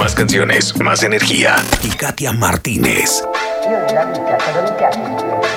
Más canciones, más energía. Y Katia Martínez. Io nella vita, cosa mi piace di più?